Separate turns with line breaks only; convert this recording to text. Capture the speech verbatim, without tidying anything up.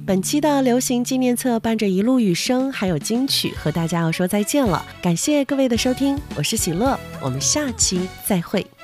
本期的流行纪念册伴着一路雨声还有金曲和大家要说再见了，感谢各位的收听，我是喜乐，我们下期再会。